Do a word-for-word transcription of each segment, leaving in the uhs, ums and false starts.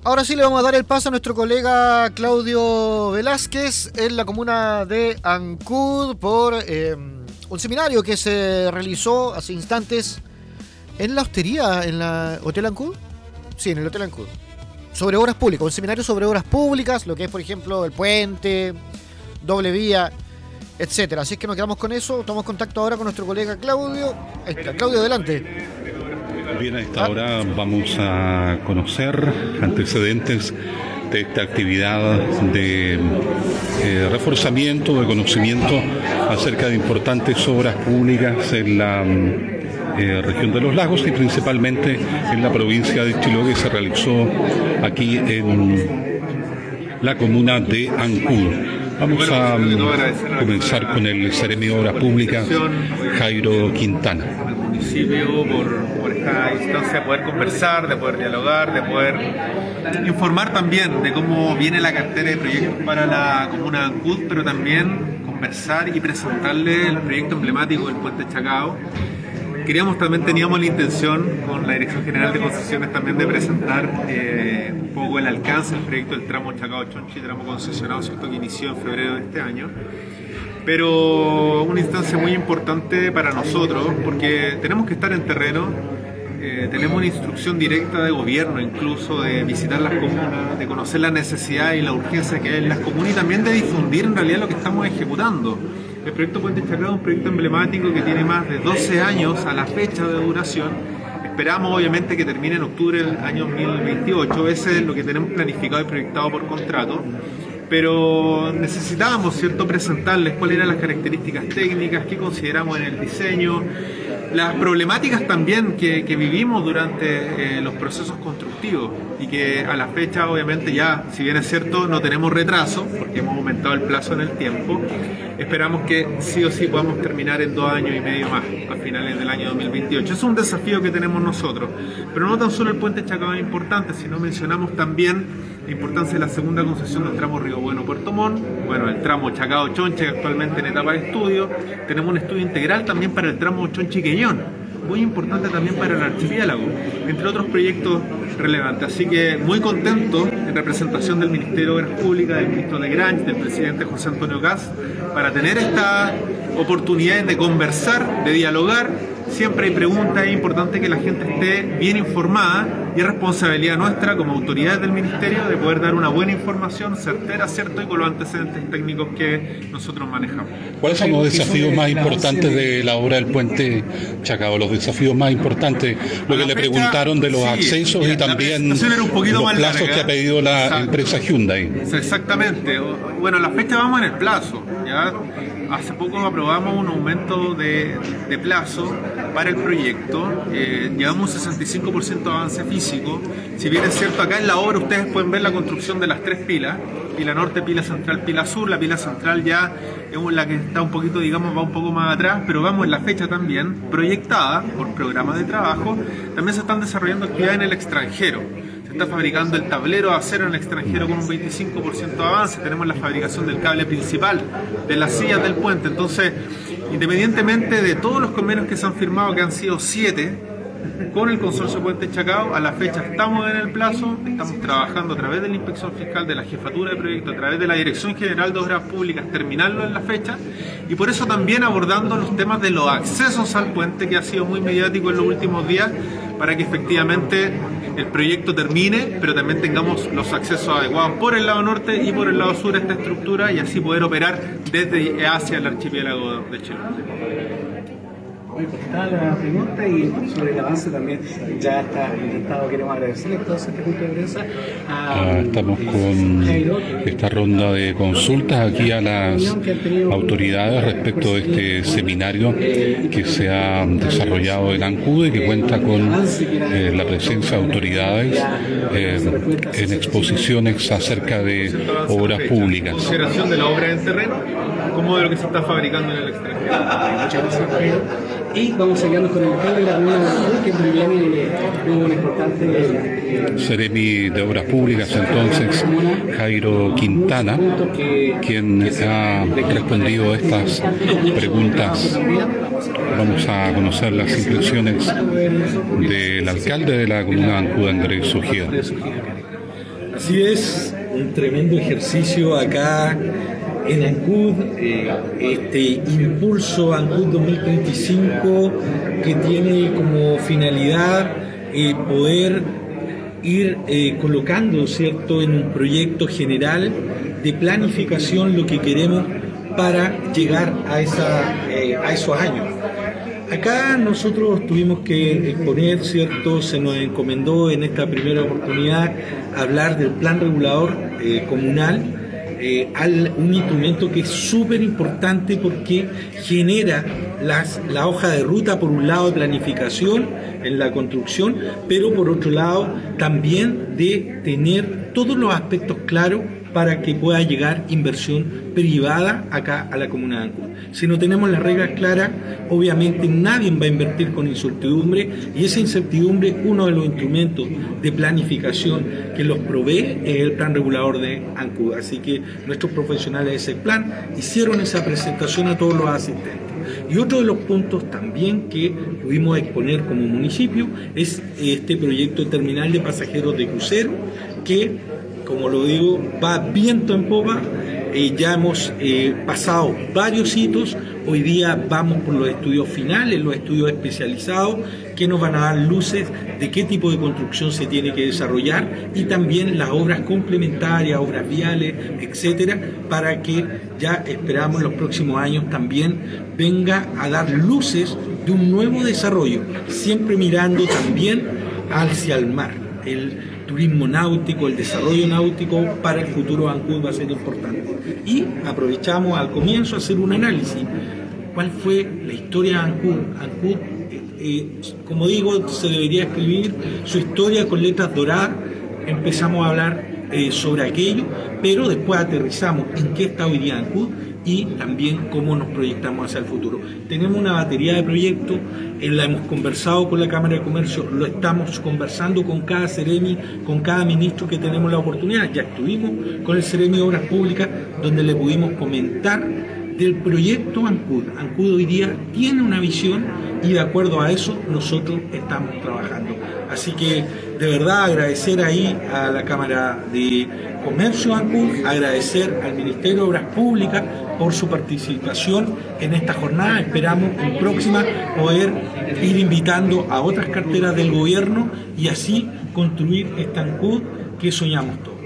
Ahora sí le vamos a dar el paso a nuestro colega Claudio Velázquez en la comuna de Ancud por eh, un seminario que se realizó hace instantes en la hostería, en la Hotel Ancud. Sí, en el Hotel Ancud. Sobre obras públicas, un seminario sobre obras públicas, lo que es, por ejemplo, el puente, doble vía, etcétera. Así es que nos quedamos con eso. Tomamos contacto ahora con nuestro colega Claudio. Ahí está, Claudio, adelante. Bien, a esta hora vamos a conocer antecedentes de esta actividad de eh, reforzamiento, de conocimiento acerca de importantes obras públicas en la eh, región de los lagos y principalmente en la provincia de Chiloé, que se realizó aquí en la comuna de Ancud. Vamos a um, comenzar con el Seremi de Obras Públicas, Jairo Quintana. Municipio por, por esta instancia de poder conversar, de poder dialogar, de poder informar también de cómo viene la cartera de proyectos para la comuna de Ancud, pero también conversar y presentarle el proyecto emblemático del Puente Chacao. Queríamos también, teníamos la intención con la Dirección General de Concesiones también de presentar eh, un poco el alcance del proyecto del tramo Chacao-Chonchi, tramo concesionado, ¿cierto?, que inició en febrero de este año. Pero una instancia muy importante para nosotros porque tenemos que estar en terreno, eh, tenemos una instrucción directa de gobierno incluso de visitar las comunas, de conocer la necesidad y la urgencia que hay en las comunas y también de difundir en realidad lo que estamos ejecutando. El proyecto Puente Chacao es un proyecto emblemático que tiene más de doce años a la fecha de duración. Esperamos obviamente que termine en octubre del año dos mil veintiocho, ese es lo que tenemos planificado y proyectado por contrato. Pero necesitábamos, ¿cierto?, presentarles cuáles eran las características técnicas, qué consideramos en el diseño, las problemáticas también que, que vivimos durante eh, los procesos constructivos y que a la fecha obviamente ya, si bien es cierto, no tenemos retraso porque hemos aumentado el plazo en el tiempo, esperamos que sí o sí podamos terminar en dos años y medio más, a finales del año dos mil veintiocho. Es un desafío que tenemos nosotros, pero no tan solo el Puente Chacao es importante, sino mencionamos también la importancia de la segunda concesión del tramo Río Bueno-Puerto Montt, bueno, el tramo Chacao-Chonchi actualmente en etapa de estudio, tenemos un estudio integral también para el tramo Chonchi-Quellón, muy importante también para el archipiélago, entre otros proyectos relevantes. Así que muy contento en representación del Ministerio de Obras Públicas, del ministro de Grange, del presidente José Antonio Kast, para tener esta oportunidad de conversar, de dialogar. Siempre hay preguntas, es importante que la gente esté bien informada y es responsabilidad nuestra como autoridades del Ministerio de poder dar una buena información certera, cierto, y con los antecedentes técnicos que nosotros manejamos. ¿Cuáles son los desafíos más importantes de la obra del Puente Chacao? Los desafíos más importantes, lo que le preguntaron de los sí, accesos mira, y también los plazos larga, que ha pedido la exacto. empresa Hyundai. Exactamente. Bueno, la fecha vamos en el plazo, ¿ya? Hace poco aprobamos un aumento de, de plazo para el proyecto, eh, llevamos un sesenta y cinco por ciento de avance físico. Si bien es cierto, acá en la obra ustedes pueden ver la construcción de las tres pilas, pila norte, pila central, pila sur. La pila central ya es la que está un poquito, digamos, va un poco más atrás, pero vamos en la fecha también, proyectada por programas de trabajo. También se están desarrollando actividades en el extranjero. Se está fabricando el tablero de acero en el extranjero con un veinticinco por ciento de avance. Tenemos la fabricación del cable principal, de las sillas del puente. Entonces, independientemente de todos los convenios que se han firmado, que han sido siete, con el Consorcio Puente Chacao, a la fecha estamos en el plazo, estamos trabajando a través de la Inspección Fiscal, de la Jefatura de Proyecto, a través de la Dirección General de Obras Públicas, terminarlo en la fecha, y por eso también abordando los temas de los accesos al puente, que ha sido muy mediático en los últimos días, para que efectivamente el proyecto termine, pero también tengamos los accesos adecuados por el lado norte y por el lado sur a esta estructura, y así poder operar desde hacia el archipiélago de Chile. Muy contestada la pregunta y sobre el avance también ya está intentado. Queremos agradecerles entonces este punto de prensa. Ah, estamos con esta ronda de consultas aquí a las autoridades respecto de este seminario que se ha desarrollado en Ancud y que cuenta con eh, la presencia de autoridades eh, en exposiciones acerca de obras públicas. Consideración de la obra en terreno como de lo que se está fabricando en el extranjero. Muchas gracias, Pedro. Y vamos a quedarnos con el alcalde de la comuna de Ancud, que también tuvo una importante... Seremi de Obras Públicas, entonces, Jairo Quintana, quien ha respondido a estas preguntas. Vamos a conocer las impresiones del alcalde de la comuna de Ancud, Andrés Ojeda. Así es, un tremendo ejercicio acá en Ancud, eh, este impulso Ancud dos mil treinta y cinco que tiene como finalidad eh, poder ir eh, colocando, ¿cierto?, en un proyecto general de planificación lo que queremos para llegar a, esa, eh, a esos años. Acá nosotros tuvimos que exponer, ¿cierto?, se nos encomendó en esta primera oportunidad hablar del plan regulador eh, comunal, eh, al, un instrumento que es súper importante porque genera las, la hoja de ruta, por un lado, de planificación en la construcción, pero por otro lado también de tener todos los aspectos claros para que pueda llegar inversión privada acá a la comuna de Ancud. Si no tenemos las reglas claras, obviamente nadie va a invertir con incertidumbre, y esa incertidumbre, uno de los instrumentos de planificación que los provee es el plan regulador de Ancud. Así que nuestros profesionales de ese plan hicieron esa presentación a todos los asistentes. Y otro de los puntos también que pudimos exponer como municipio es este proyecto de terminal de pasajeros de crucero que, como lo digo, va viento en popa. Eh, ya hemos eh, pasado varios hitos, hoy día vamos por los estudios finales, los estudios especializados que nos van a dar luces de qué tipo de construcción se tiene que desarrollar y también las obras complementarias, obras viales, etcétera, para que ya esperamos en los próximos años también venga a dar luces de un nuevo desarrollo, siempre mirando también hacia el mar. El turismo náutico, el desarrollo náutico para el futuro de Ancud va a ser importante. Y aprovechamos al comienzo a hacer un análisis. ¿Cuál fue la historia de Ancud? Ancud, eh, eh, como digo, se debería escribir su historia con letras doradas. Empezamos a hablar eh, sobre aquello, pero después aterrizamos en qué está hoy día Ancud y también cómo nos proyectamos hacia el futuro. Tenemos una batería de proyectos, eh, la hemos conversado con la Cámara de Comercio, lo estamos conversando con cada Ceremi, con cada ministro que tenemos la oportunidad. Ya estuvimos con el Ceremi de Obras Públicas, donde le pudimos comentar del proyecto Ancud. Ancud hoy día tiene una visión y de acuerdo a eso nosotros estamos trabajando. Así que de verdad agradecer ahí a la Cámara de Comercio de Ancud, agradecer al Ministerio de Obras Públicas por su participación en esta jornada. Esperamos en próxima poder ir invitando a otras carteras del gobierno y así construir esta Ancud que soñamos todos.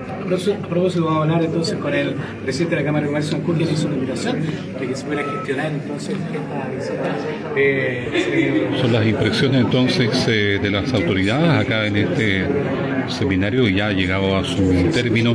A propósito, vamos a hablar entonces con el presidente de la Cámara de Comercio de Ancud, que hizo una invitación de que se pueda gestionar entonces esta visita. Eh, Son las impresiones entonces eh, de las autoridades acá en este seminario que ya ha llegado a su término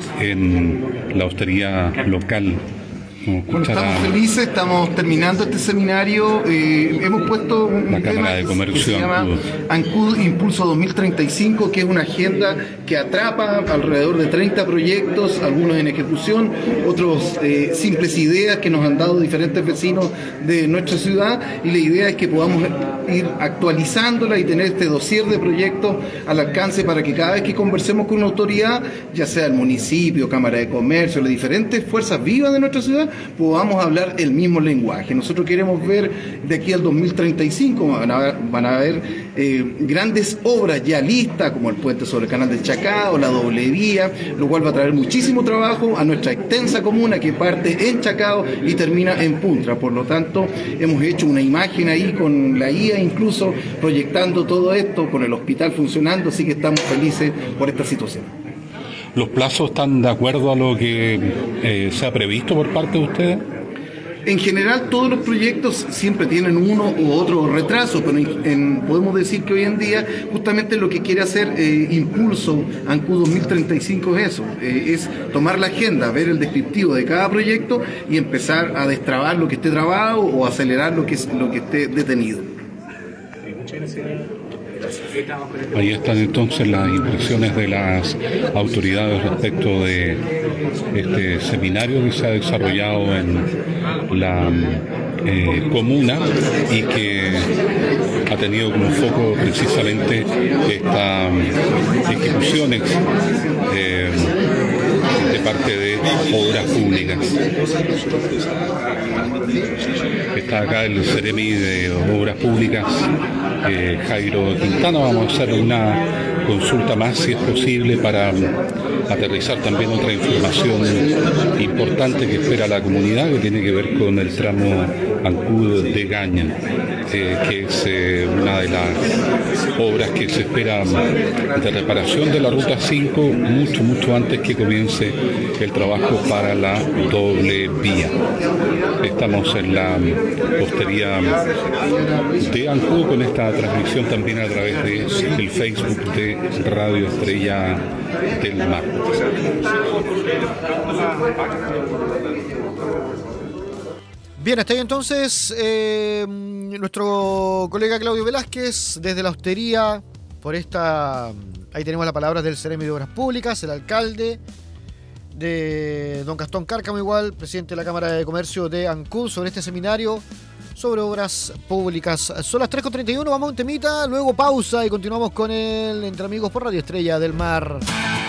en la hostería local. Bueno, estamos felices, estamos terminando este seminario. Eh, hemos puesto un la tema Cámara de Comercio que se llama Ancud Impulso dos mil treinta y cinco, que es una agenda que atrapa alrededor de treinta proyectos, algunos en ejecución, otros eh, simples ideas que nos han dado diferentes vecinos de nuestra ciudad, y la idea es que podamos ir actualizándola y tener este dossier de proyectos al alcance para que cada vez que conversemos con una autoridad, ya sea el municipio, Cámara de Comercio, las diferentes fuerzas vivas de nuestra ciudad, podamos hablar el mismo lenguaje. Nosotros queremos ver de aquí al dos mil treinta y cinco, van a ver, van a haber eh, grandes obras ya listas, como el puente sobre el canal del Chacao, la doble vía, lo cual va a traer muchísimo trabajo a nuestra extensa comuna que parte en Chacao y termina en Puntra. Por lo tanto, hemos hecho una imagen ahí con la I A, incluso proyectando todo esto, con el hospital funcionando, así que estamos felices por esta situación. ¿Los plazos están de acuerdo a lo que eh, se ha previsto por parte de ustedes? En general, todos los proyectos siempre tienen uno u otro retraso, pero en, en, podemos decir que hoy en día justamente lo que quiere hacer eh, Impulso Ancud dos mil treinta y cinco es eso, eh, es tomar la agenda, ver el descriptivo de cada proyecto y empezar a destrabar lo que esté trabado o acelerar lo que, lo que esté detenido. Muchas gracias. Ahí están entonces las impresiones de las autoridades respecto de este seminario que se ha desarrollado en la eh, comuna y que ha tenido como foco precisamente estas ejecuciones eh, de parte de obras públicas. Está acá el Ceremi de Obras Públicas, eh, Jairo Quintana. Vamos a hacer una consulta más si es posible para aterrizar también otra información importante que espera la comunidad, que tiene que ver con el tramo Ancud de Gaña, eh, que es eh, una de las obras que se espera de reparación de la ruta cinco mucho, mucho antes que comience el trabajo para la doble vía. Estamos en la postería de Ancud con esta transmisión también a través de el Facebook de Radio Estrella del Mar. Bien, hasta ahí entonces eh, nuestro colega Claudio Velázquez desde la hostería por esta... Ahí tenemos las palabras del Seremi de Obras Públicas, el alcalde de don Gastón Cárcamo igual, presidente de la Cámara de Comercio de Ancud, sobre este seminario sobre obras públicas. Son las tres con treinta y uno, vamos a un temita, luego pausa y continuamos con el Entre Amigos por Radio Estrella del Mar.